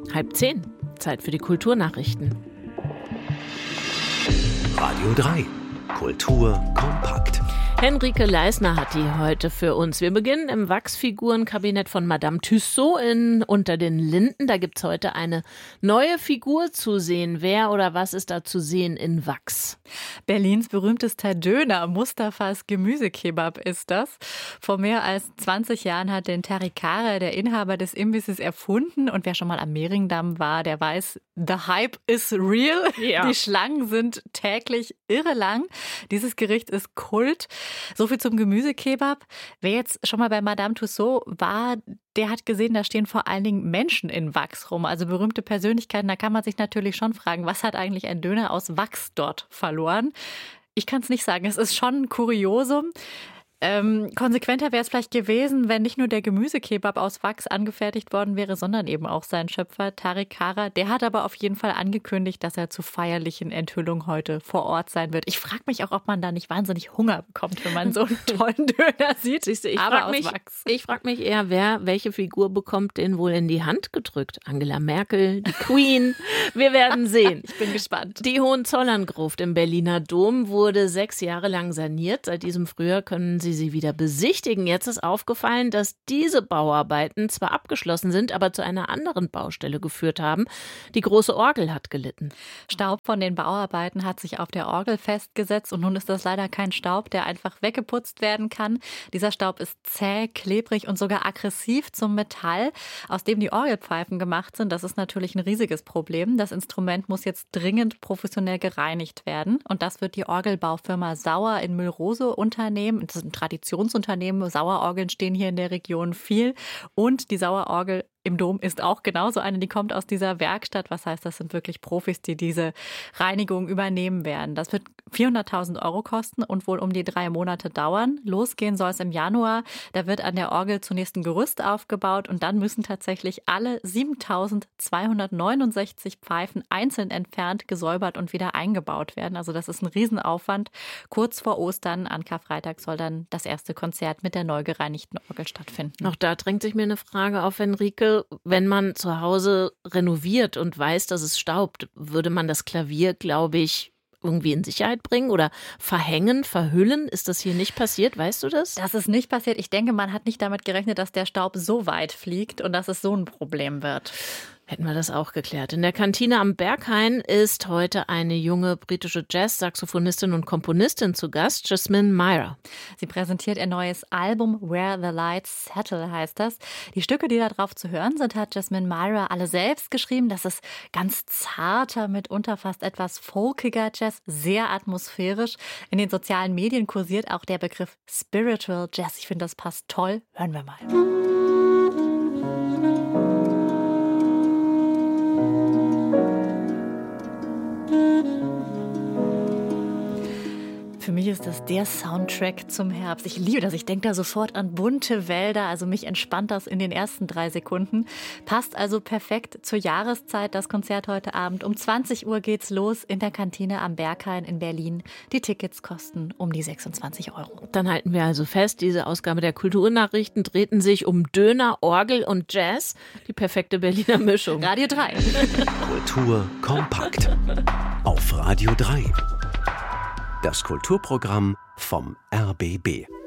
9:30. Zeit für die Kulturnachrichten. Radio 3. Kultur kompakt. Henrike Leisner hat die heute für uns. Wir beginnen im Wachsfigurenkabinett von Madame Tussauds in Unter den Linden. Da gibt es heute eine neue Figur zu sehen. Wer oder was ist da zu sehen in Wachs? Berlins berühmtester Döner, Mustafas Gemüsekebab ist das. Vor mehr als 20 Jahren hat den Tarikara, der Inhaber des Imbisses, erfunden. Und wer schon mal am Mehringdamm war, der weiß, the hype is real. Ja. Die Schlangen sind täglich irre lang. Dieses Gericht ist Kult. So viel zum Gemüsekebab. Wer jetzt schon mal bei Madame Tussauds war, der hat gesehen, da stehen vor allen Dingen Menschen in Wachs rum, also berühmte Persönlichkeiten. Da kann man sich natürlich schon fragen, was hat eigentlich ein Döner aus Wachs dort verloren? Ich kann es nicht sagen, es ist schon ein Kuriosum. Konsequenter wäre es vielleicht gewesen, wenn nicht nur der Gemüsekebab aus Wachs angefertigt worden wäre, sondern eben auch sein Schöpfer Tarikara. Der hat aber auf jeden Fall angekündigt, dass er zur feierlichen Enthüllung heute vor Ort sein wird. Ich frage mich auch, ob man da nicht wahnsinnig Hunger bekommt, wenn man so einen tollen Döner sieht. Ich frage mich eher, welche Figur bekommt den wohl in die Hand gedrückt? Angela Merkel, die Queen? Wir werden sehen. Ich bin gespannt. Die Hohenzollern-Gruft im Berliner Dom wurde 6 Jahre lang saniert. Seit diesem Frühjahr können sie wieder besichtigen. Jetzt ist aufgefallen, dass diese Bauarbeiten zwar abgeschlossen sind, aber zu einer anderen Baustelle geführt haben. Die große Orgel hat gelitten. Staub von den Bauarbeiten hat sich auf der Orgel festgesetzt und nun ist das leider kein Staub, der einfach weggeputzt werden kann. Dieser Staub ist zäh, klebrig und sogar aggressiv zum Metall, aus dem die Orgelpfeifen gemacht sind. Das ist natürlich ein riesiges Problem. Das Instrument muss jetzt dringend professionell gereinigt werden und das wird die Orgelbaufirma Sauer in Müllrose unternehmen. Das ist ein Traditionsunternehmen. Sauerorgeln stehen hier in der Region viel. Und die Sauerorgel im Dom ist auch genauso eine, die kommt aus dieser Werkstatt. Was heißt, das sind wirklich Profis, die diese Reinigung übernehmen werden. Das wird 400.000 € kosten und wohl um die 3 Monate dauern. Losgehen soll es im Januar. Da wird an der Orgel zunächst ein Gerüst aufgebaut und dann müssen tatsächlich alle 7.269 Pfeifen einzeln entfernt, gesäubert und wieder eingebaut werden. Also das ist ein Riesenaufwand. Kurz vor Ostern, an Karfreitag, soll dann das erste Konzert mit der neu gereinigten Orgel stattfinden. Auch da drängt sich mir eine Frage auf, Henrike. Wenn man zu Hause renoviert und weiß, dass es staubt, würde man das Klavier, glaube ich, irgendwie in Sicherheit bringen oder verhängen, verhüllen? Ist das hier nicht passiert? Weißt du das? Das ist nicht passiert. Ich denke, man hat nicht damit gerechnet, dass der Staub so weit fliegt und dass es so ein Problem wird. Hätten wir das auch geklärt. In der Kantine am Berghain ist heute eine junge britische Jazz-Saxophonistin und Komponistin zu Gast, Jasmine Myra. Sie präsentiert ihr neues Album Where the Lights Settle, heißt das. Die Stücke, die da drauf zu hören sind, hat Jasmine Myra alle selbst geschrieben. Das ist ganz zarter, mitunter fast etwas folkiger Jazz, sehr atmosphärisch. In den sozialen Medien kursiert auch der Begriff Spiritual Jazz. Ich finde, das passt toll. Hören wir mal. Für mich ist das der Soundtrack zum Herbst. Ich liebe das. Ich denke da sofort an bunte Wälder. Also mich entspannt das in den ersten 3 Sekunden. Passt also perfekt zur Jahreszeit. Das Konzert heute Abend. Um 20 Uhr geht's los in der Kantine am Berghain in Berlin. Die Tickets kosten um die 26 €. Dann halten wir also fest, diese Ausgabe der Kulturnachrichten drehten sich um Döner, Orgel und Jazz. Die perfekte Berliner Mischung. Radio 3. Kultur kompakt. Auf Radio 3. Das Kulturprogramm vom RBB.